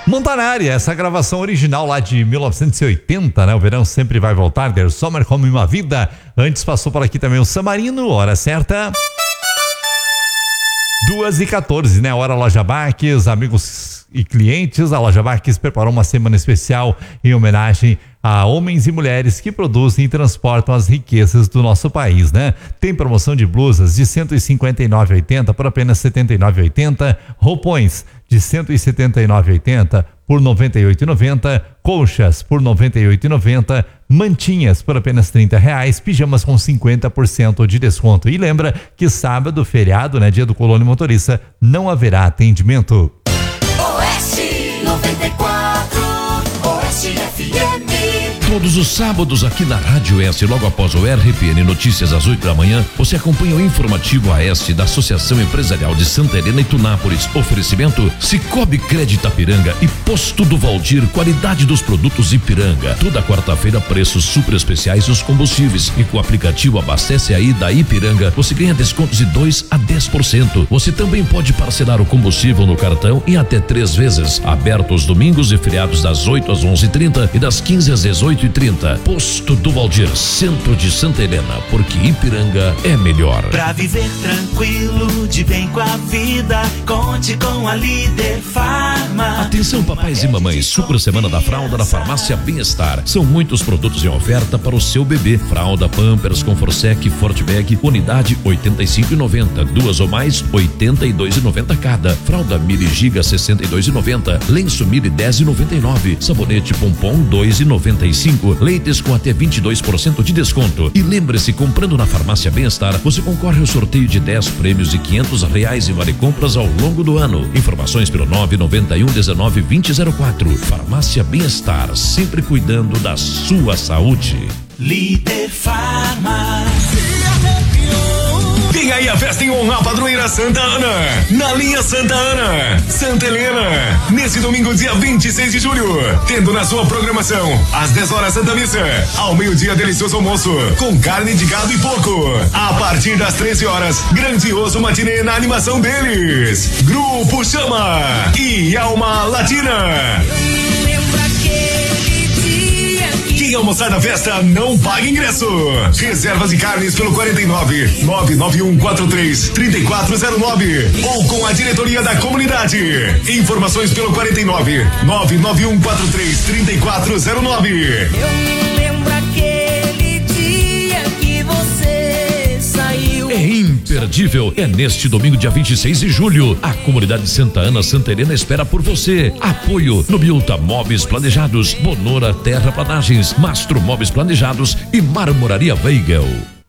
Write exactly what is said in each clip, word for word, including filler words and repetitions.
Montanari, essa gravação original lá de mil novecentos e oitenta, né? O verão sempre vai voltar, Der Sommer como uma vida. Antes passou por aqui também o Samarino, hora certa. duas e quatorze, né? Hora Loja Baques, amigos e clientes. A Loja Baques preparou uma semana especial em homenagem a homens e mulheres que produzem e transportam as riquezas do nosso país, né? Tem promoção de blusas de cento e cinquenta e nove reais e oitenta centavos por apenas setenta e nove reais e oitenta centavos, roupões de cento e setenta e nove reais e oitenta centavos por noventa e oito reais e noventa centavos, colchas por noventa e oito reais e noventa centavos, mantinhas por apenas trinta reais, pijamas com cinquenta por cento de desconto. E lembra que sábado, feriado, né, dia do Colônia Motorista, não haverá atendimento. Oeste noventa e quatro, Oeste F M. Todos os sábados aqui na Rádio S, logo após o R P N Notícias às oito da manhã, você acompanha o informativo A S da Associação Empresarial de Santa Helena e Tunápolis. Oferecimento Cicobi Crédito Ipiranga e Posto do Valdir, qualidade dos produtos Ipiranga. Toda quarta-feira, preços super especiais dos combustíveis. E com o aplicativo Abastece Aí da Ipiranga, você ganha descontos de dois a dez por cento. Você também pode parcelar o combustível no cartão em até três vezes. Aberto os domingos e feriados das oito às onze e trinta e das quinze às dezoito e trinta. Posto do Valdir, centro de Santa Helena, porque Ipiranga é melhor. Pra viver tranquilo, de bem com a vida, conte com a Líder Farma. Atenção, papais e mamães, super semana da fralda na Farmácia Bem-Estar. São muitos produtos em oferta para o seu bebê. Fralda Pampers com Forsec Fortbag, unidade oitenta e cinco reais e noventa centavos, duas ou mais oitenta e dois reais e noventa centavos cada. Fralda Mili Giga sessenta e dois reais e noventa centavos, lenço Mili dez reais e noventa e nove centavos, sabonete Pompom dois reais e noventa e cinco centavos, leites com até vinte e dois por cento de desconto. E lembre-se, comprando na Farmácia Bem-Estar, você concorre ao sorteio de dez prêmios de quinhentos reais e vale compras ao longo do ano. Informações pelo nove nove um dezenove vinte zero quatro. Farmácia Bem-Estar, sempre cuidando da sua saúde. Líder Farma. Vem aí a festa em honra à padroeira Santa Ana, na linha Santa Ana, Santa Helena, nesse domingo, dia vinte e seis de julho, tendo na sua programação, às dez horas Santa Missa, ao meio-dia delicioso almoço, com carne de gado e porco, a partir das treze horas, grandioso matinê na animação deles, Grupo Chama e Alma Latina. Quem almoçar na festa não paga ingresso. Reservas de carnes pelo quarenta e nove, nove nove um quatro três, três quatro zero nove ou com a diretoria da comunidade. Informações pelo quarenta e nove, nove nove um quatro três, três quatro zero nove. Eu me lembro aquele dia que você saiu. É imperdível. É neste domingo, dia vinte e seis de julho. A comunidade de Santa Ana, Santa Helena espera por você. Apoio Nobilta Móveis Planejados, Bonora Terraplanagens, Mastro Móveis Planejados e Marmoraria Weigel.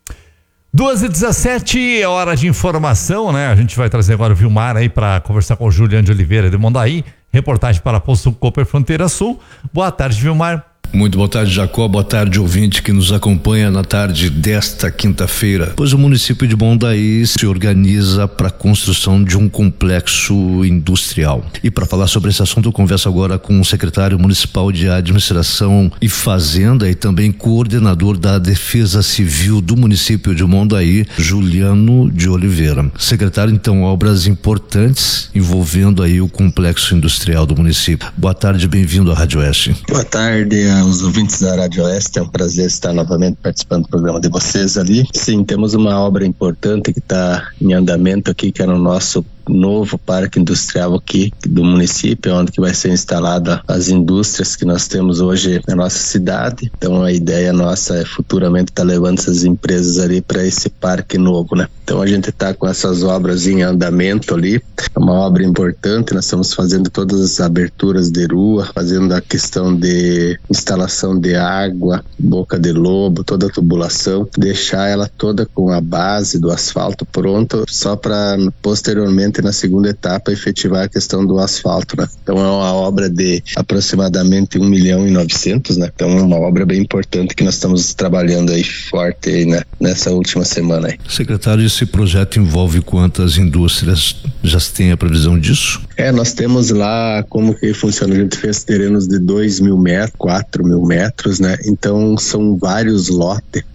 duas e dezessete, é hora de informação, né? A gente vai trazer agora o Vilmar aí para conversar com o Juliano de Oliveira de Mondaí. Reportagem para Posto Cooper Fronteira Sul. Boa tarde, Vilmar. Muito boa tarde, Jacó. Boa tarde, ouvinte que nos acompanha na tarde desta quinta-feira. Pois o município de Mondaí se organiza para a construção de um complexo industrial. E para falar sobre esse assunto, eu converso agora com o secretário municipal de Administração e Fazenda e também coordenador da Defesa Civil do município de Mondaí, Juliano de Oliveira. Secretário, então, obras importantes envolvendo aí o complexo industrial do município. Boa tarde, bem-vindo à Rádio Oeste. Boa tarde os ouvintes da Rádio Oeste, é um prazer estar novamente participando do programa de vocês ali. Sim, temos uma obra importante que está em andamento aqui, que é no nosso novo parque industrial aqui do município, onde que vai ser instalada as indústrias que nós temos hoje na nossa cidade. Então a ideia nossa é futuramente estar tá levando essas empresas ali para esse parque novo, né? Então a gente está com essas obras em andamento ali, é uma obra importante, nós estamos fazendo todas as aberturas de rua, fazendo a questão de instalação de água, boca de lobo, toda a tubulação, deixar ela toda com a base do asfalto pronto, só para posteriormente na segunda etapa efetivar a questão do asfalto, né? Então é uma obra de aproximadamente um milhão e novecentos, né? Então é uma obra bem importante que nós estamos trabalhando aí forte aí, né? Nessa última semana aí. Secretário, esse projeto envolve quantas indústrias? Já se tem a previsão disso? É, nós temos lá como que funciona, a gente fez terrenos de dois mil metros, quatro mil metros, né? Então são vários lotes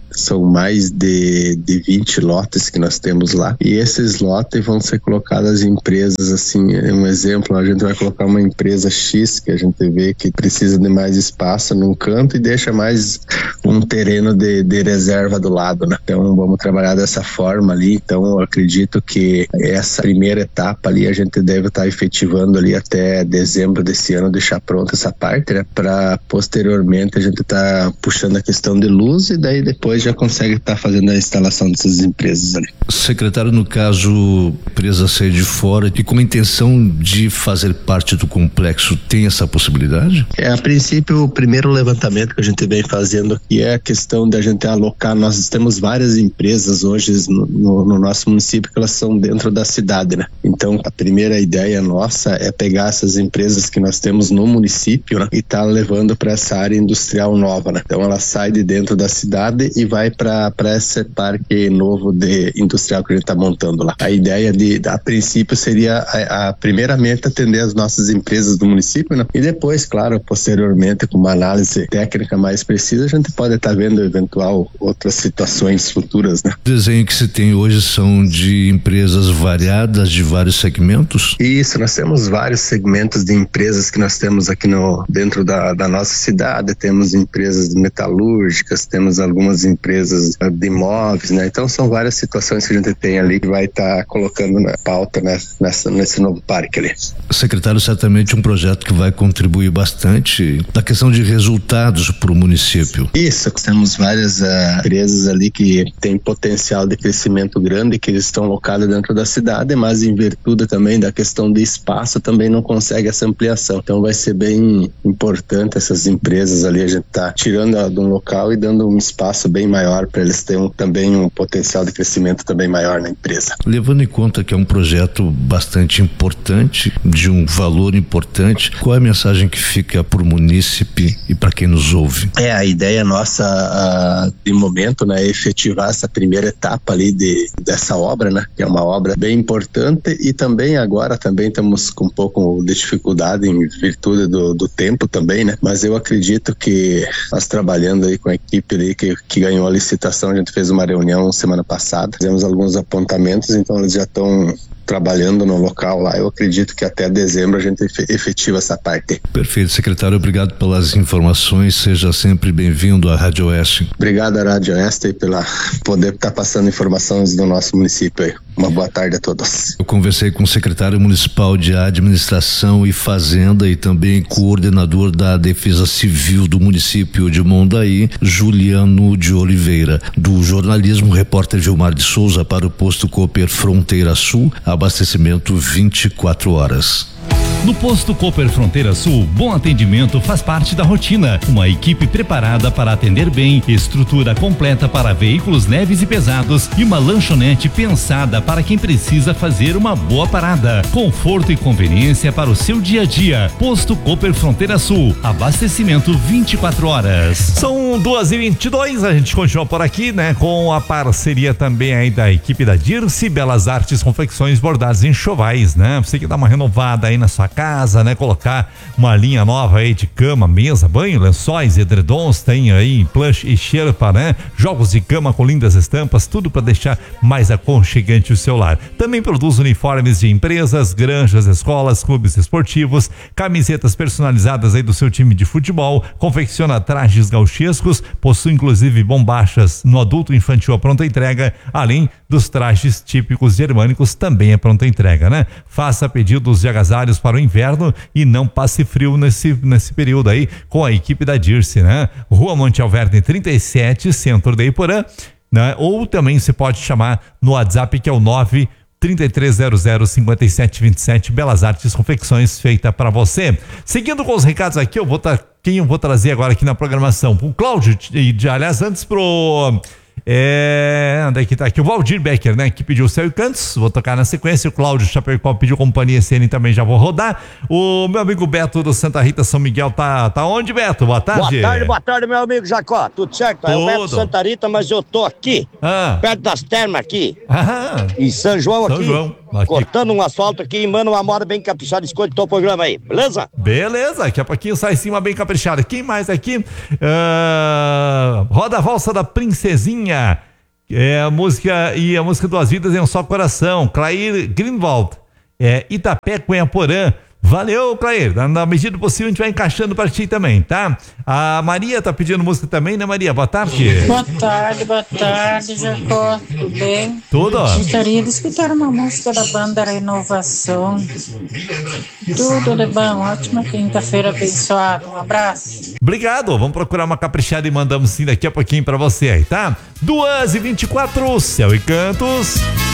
São mais de, de vinte lotes que nós temos lá. E esses lotes vão ser colocados em empresas, assim, um exemplo, a gente vai colocar uma empresa X que a gente vê que precisa de mais espaço num canto e deixa mais um terreno de, de reserva do lado, né? Então vamos trabalhar dessa forma ali. Então eu acredito que essa primeira etapa ali a gente deve estar efetivando ali até dezembro desse ano, deixar pronta essa parte, né? Para posteriormente a gente tá puxando a questão de luz e daí depois já consegue estar tá fazendo a instalação dessas empresas ali. Secretário, no caso, empresa sair de fora e com a intenção de fazer parte do complexo, tem essa possibilidade? É, a princípio, o primeiro levantamento que a gente vem fazendo aqui é a questão da gente alocar. Nós temos várias empresas hoje no, no, no nosso município que elas são dentro da cidade, né? Então, a primeira ideia nossa é pegar essas empresas que nós temos no município, né? E tá levando para essa área industrial nova, né? Então, ela sai de dentro da cidade e vai para esse parque novo de industrial que a gente está montando lá. A ideia de, a princípio, seria a, a primeiramente atender as nossas empresas do município, né? E depois, claro, posteriormente, com uma análise técnica mais precisa, a gente pode estar tá vendo eventual outras situações futuras, né? O desenho que se tem hoje são de empresas variadas de vários segmentos? Isso, nós temos vários segmentos de empresas que nós temos aqui no, dentro da, da nossa cidade. Temos empresas metalúrgicas, temos algumas empresas de imóveis, né? Então são várias situações que a gente tem ali que vai estar tá colocando na pauta, né? Nessa, nesse novo parque ali. Secretário, certamente um projeto que vai contribuir bastante na questão de resultados para o município. Isso, temos várias uh, empresas ali que têm potencial de crescimento grande, que estão locadas dentro da cidade, mas em virtude também da questão de espaço também não consegue essa ampliação. Então vai ser bem importante essas empresas ali, a gente tá tirando ela de um local e dando um espaço bem maior para eles terem um, também um potencial de crescimento também maior na empresa. Levando em conta que é um projeto bastante importante, de um valor importante, qual é a mensagem que fica para o munícipe e para quem nos ouve? É, a ideia nossa uh, de momento, né, é efetivar essa primeira etapa ali de, dessa obra, né, que é uma obra bem importante e também agora também estamos com um pouco de dificuldade em virtude do, do tempo também, né, mas eu acredito que nós trabalhando aí com a equipe ali que, que ganhou a licitação, a gente fez uma reunião semana passada, fizemos alguns apontamentos, então eles já estão trabalhando no local lá. Eu acredito que até dezembro a gente efetiva essa parte. Perfeito, secretário, obrigado pelas informações, seja sempre bem-vindo à Rádio Oeste. Obrigado à Rádio Oeste pela poder estar passando informações do nosso município aí. Uma boa tarde a todos. Eu conversei com o secretário municipal de Administração e Fazenda e também coordenador da Defesa Civil do município de Mondaí, Juliano de Oliveira. Do jornalismo, repórter Gilmar de Souza para o posto Cooper Fronteira Sul, abastecimento vinte e quatro horas. No posto Cooper Fronteira Sul, bom atendimento faz parte da rotina. Uma equipe preparada para atender bem, estrutura completa para veículos leves e pesados e uma lanchonete pensada para quem precisa fazer uma boa parada. Conforto e conveniência para o seu dia a dia. Posto Cooper Fronteira Sul, abastecimento vinte e quatro horas. São duas e vinte e dois, a gente continua por aqui, né? Com a parceria também aí da equipe da Dirce, Belas Artes, confecções bordadas em enxovais, né? Você que dá uma renovada aí na sua casa, né? Colocar uma linha nova aí de cama, mesa, banho, lençóis, edredons, tem aí plush e sherpa, né? Jogos de cama com lindas estampas, tudo para deixar mais aconchegante o seu lar. Também produz uniformes de empresas, granjas, escolas, clubes esportivos, camisetas personalizadas aí do seu time de futebol, confecciona trajes gauchescos, possui inclusive bombachas no adulto e infantil à pronta entrega, além dos trajes típicos germânicos também é pronta entrega, né? Faça pedidos de agasalhos para o inverno e não passe frio nesse, nesse período aí com a equipe da Dirce, né? Rua Monte Alverne trinta e sete, centro de Iporã, né? Ou também você pode chamar no WhatsApp que é o nove trinta e três zero zero cinquenta e sete vinte e sete, Belas Artes Confecções, feita para você. Seguindo com os recados aqui, eu vou tá, quem eu vou trazer agora aqui na programação? O Cláudio, de, aliás, antes pro... É, onde é que tá aqui? O Valdir Becker, né? Que pediu Céu e Cantos, vou tocar na sequência. O Cláudio Chapecó pediu Companhia C N, também já vou rodar. O meu amigo Beto do Santa Rita São Miguel tá, tá onde, Beto? Boa tarde. Boa tarde, boa tarde, meu amigo Jacó. Tudo certo? É o Beto Santa Rita, mas eu tô aqui, ah. perto das termas aqui, ah. em São João São aqui. João. Aqui. cortando um asfalto aqui e manda uma moda bem caprichada. Escolhe o teu programa aí, beleza? Beleza, daqui a pouquinho sai cima bem caprichado. Quem mais aqui? Uh, roda a valsa da Princesinha. É a música e a música Duas Vidas em um Só Coração. Clair Greenwald. É, Itapé, Cunhaporã. Valeu, Clair. Na, na medida do possível a gente vai encaixando pra ti também, tá? A Maria tá pedindo música também, né, Maria? Boa tarde. Boa tarde, boa tarde, Jacó. Tudo bem? Tudo. Gostaria de escutar uma música da banda Renovação. Tudo de bom. Ótima quinta-feira abençoada. Um abraço. Obrigado. Vamos procurar uma caprichada e mandamos sim daqui a pouquinho pra você aí, tá? duas e vinte e quatro, Céu e Cantos.